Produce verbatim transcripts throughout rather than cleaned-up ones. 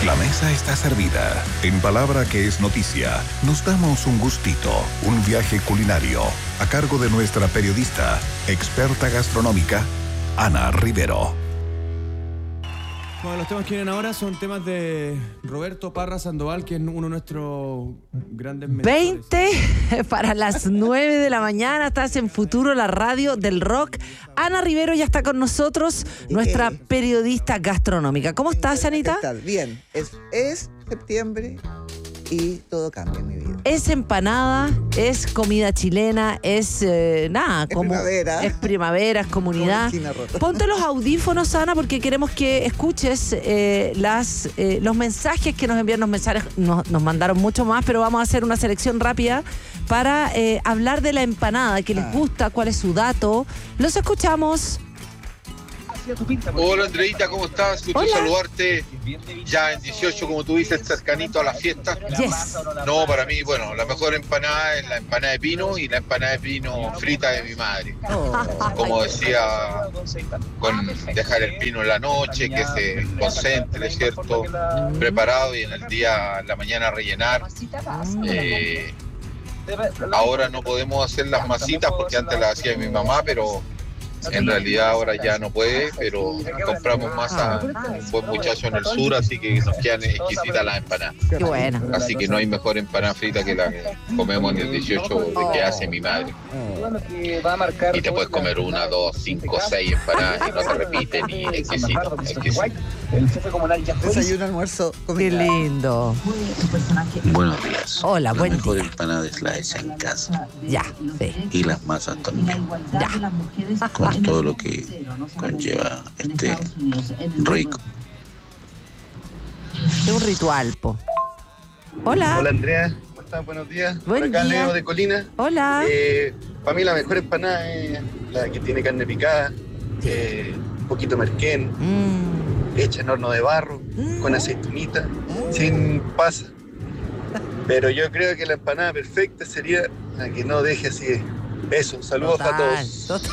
La mesa está servida. En Palabra que es noticia, nos damos un gustito, un viaje culinario, a cargo de nuestra periodista, experta gastronómica, Ana Rivero. Bueno, los temas que vienen ahora son temas de Roberto Parra Sandoval, que es uno de nuestros grandes mentores. veinte para las nueve de la mañana, estás en Futuro, la radio del rock. Ana Rivero ya está con nosotros, nuestra Eh. periodista gastronómica. ¿Cómo estás, Anita? ¿Qué tal? Bien, es, es septiembre y todo cambia en mi vida. Es empanada, es comida chilena, es eh, nada, Es como primavera. es primavera, es comunidad. Como esquina rota. Ponte los audífonos, Ana, porque queremos que escuches eh, las eh, los mensajes que nos envían los mensajes. Nos, nos mandaron mucho más, pero vamos a hacer una selección rápida para eh, hablar de la empanada, que les Ah. gusta, cuál es su dato. Los escuchamos. Hola Andreita, ¿cómo estás? Gusto Hola. saludarte. Ya en dieciocho, como tú dices, cercanito a la fiesta. Yes. No, para mí, bueno, la mejor empanada es la empanada de pino y la empanada de pino frita de mi madre. Como decía, con dejar el pino en la noche, que se concentre, ¿cierto? Preparado y en el día, en la mañana rellenar. Eh, ahora no podemos hacer las masitas porque antes las hacía mi mamá, pero en realidad ahora ya no puede, pero compramos masa, un buen muchacho en el sur, así que nos quedan exquisitas las empanadas. Qué buena. Así que no hay mejor empanada frita que la que comemos en el dieciocho de que hace mi madre. Y te puedes comer una, dos, cinco, seis empanadas y no te repiten, y exquisito, exquisito. Desayuno, almuerzo, Qué comida. lindo. Buenos días. Hola, la buen mejor día. empanada es la hecha en casa Ya, sí. y las masas también, Ya. con todo lo que conlleva este rico. Es un ritual, po. Hola. Hola Andrea, ¿cómo estás? Buenos días. Buen Por acá día. Leo de Colina. Hola. Eh, para mí la mejor empanada es la que tiene carne picada, eh, un poquito merquén, Mm. hecha en horno de barro, Mm. con aceitunita, sin pasa. Pero yo creo que la empanada perfecta sería la que no deje así. Eso, saludos Total, a todos. total.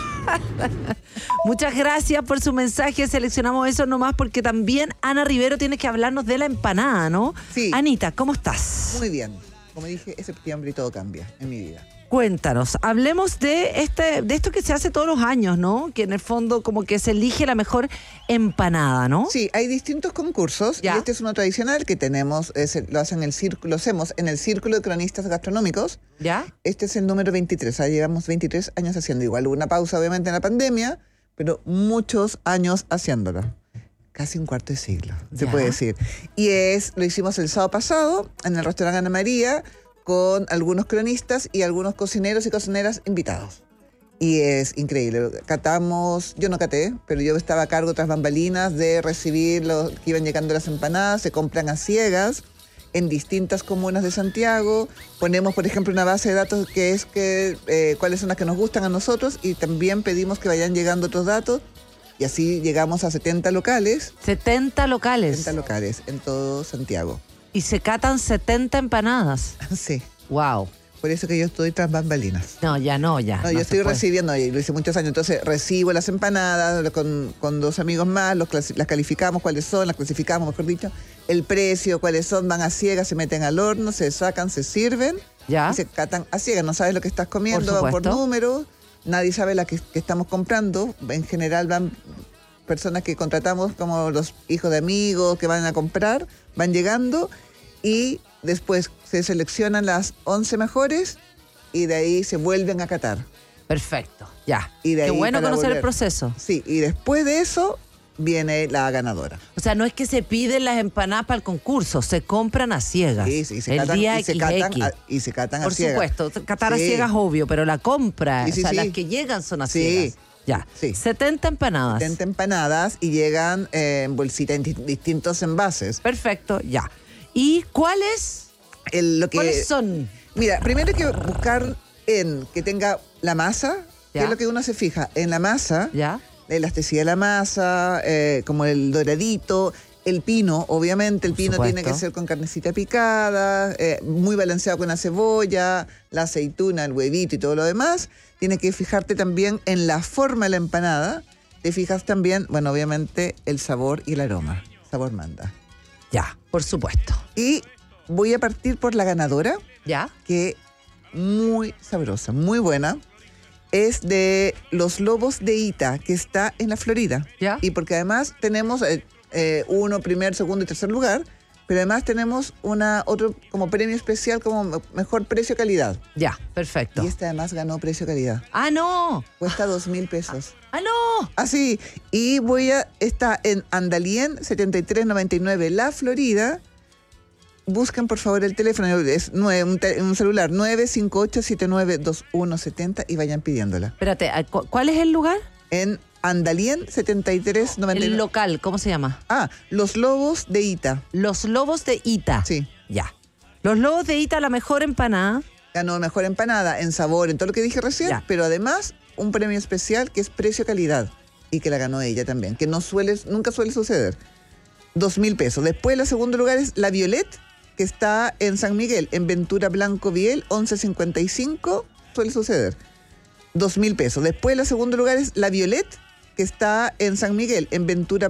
Muchas gracias por su mensaje. Seleccionamos eso nomás porque también Ana Rivero tiene que hablarnos de la empanada, ¿no? Sí. Anita, ¿cómo estás? Muy bien. Como dije, es septiembre y todo cambia en mi vida. Cuéntanos, hablemos de este, de esto que se hace todos los años, ¿no? Que en el fondo como que se elige la mejor empanada, ¿no? Sí, hay distintos concursos Ya. y este es uno tradicional que tenemos, es el- lo hacen el círculo, lo hacemos en el Círculo de Cronistas Gastronómicos. ¿Ya? Este es el número veintitrés, ya llevamos veintitrés años haciendo igual. Hubo una pausa obviamente en la pandemia, pero muchos años haciéndolo. Casi un cuarto de siglo, se Ya. puede decir. Y es, lo hicimos el sábado pasado en el restaurante Ana María con algunos cronistas y algunos cocineros y cocineras invitados. Y es increíble. Catamos, yo no caté, pero yo estaba a cargo tras bambalinas de recibir los que iban llegando las empanadas, se compran a ciegas en distintas comunas de Santiago. Ponemos, por ejemplo, una base de datos que es que eh, cuáles son las que nos gustan a nosotros y también pedimos que vayan llegando otros datos y así llegamos a setenta locales, setenta locales. setenta locales en todo Santiago. Y se catan setenta empanadas. Sí, Wow. por eso que yo estoy tras bambalinas. No, ya no, ya. No, no yo se estoy puede. recibiendo, y lo hice muchos años, entonces recibo las empanadas con, con dos amigos más, los clasi- las calificamos, cuáles son, las clasificamos, mejor dicho, el precio, cuáles son, van a ciegas, se meten al horno, se sacan, se sirven ¿Ya? y se catan a ciegas, no sabes lo que estás comiendo, Por van por supuesto. números, nadie sabe la que, que estamos comprando, en general van personas que contratamos como los hijos de amigos que van a comprar, van llegando y después se seleccionan las once mejores y de ahí se vuelven a catar. Perfecto, ya. Y de Qué ahí bueno para conocer el volver. proceso. Sí, y después de eso viene la ganadora. O sea, no es que se piden las empanadas para el concurso, se compran a ciegas. Sí, sí, se el catan, día y, se equis catan equis. a, y se catan Por a ciegas. supuesto, catar a Sí. ciegas obvio, pero la compra, Sí, sí, o sea, sí. las que llegan son a Sí. ciegas. Ya, Sí. setenta empanadas. setenta empanadas y llegan eh, en bolsita en di- distintos envases. Perfecto, ya. ¿Y cuáles? El- lo que, ¿Cuáles son? Mira, primero hay que buscar en que tenga la masa, que Ya. es lo que uno se fija, en la masa, ¿Ya? la elasticidad de la masa, eh, como el doradito, el pino, obviamente, el Por pino supuesto. tiene que ser con carnecita picada, eh, muy balanceado con la cebolla, la aceituna, el huevito y todo lo demás. Tienes que fijarte también en la forma de la empanada. Te fijas también, bueno, obviamente, el sabor y el aroma. Sabor manda. Ya, por supuesto. Y voy a partir por la ganadora, ¿Ya? que muy sabrosa, muy buena. Es de Los Lobos de Ita, que está en la Florida. ¿Ya? Y porque además tenemos eh, eh, uno, primer, segundo y tercer lugar, pero además tenemos una otro como premio especial como mejor precio-calidad. Ya, perfecto. Y este además ganó precio-calidad. ¡Ah, no! Cuesta dos mil pesos. ¡Ah, no! Así, y voy a, está en Andalien, setenta y tres noventa y nueve, La Florida. Busquen por favor el teléfono, es nueve, un, te, un celular, nueve cinco ocho siete nueve dos uno siete cero y vayan pidiéndola. Espérate, ¿cu- ¿cuál es el lugar? En Andalien, setenta y tres noventa y nueve. El local, ¿cómo se llama? Ah, Los Lobos de Ita. Los Lobos de Ita. Sí. Ya. Los Lobos de Ita, la mejor empanada. Ganó mejor empanada en sabor, en todo lo que dije recién, Ya. pero además un premio especial que es precio-calidad y que la ganó ella también, que no suele, nunca suele suceder. Dos mil pesos. Después, el segundo lugar es La Violet, que está en San Miguel, en Ventura Blanco Viel, once cincuenta y cinco, suele suceder. Dos mil pesos. Después, el segundo lugar es La Violet, que está en San Miguel, en Ventura